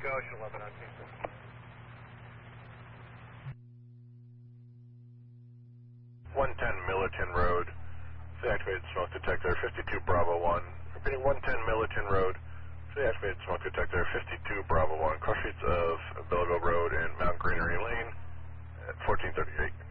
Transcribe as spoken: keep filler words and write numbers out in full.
Gauche eleven on Kingston. one ten Milliton Road. Activated smoke detector, fifty-two Bravo one. Repeating one ten Milliton Road. Activated smoke detector, fifty-two Bravo one. Cross streets of Belleville Road and Mount Greenery Lane at fourteen thirty-eight.